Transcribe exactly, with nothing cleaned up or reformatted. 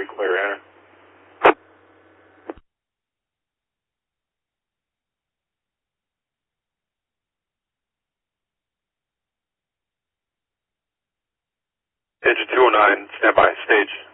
we clear, enter. Engine two oh nine, stand by, stage.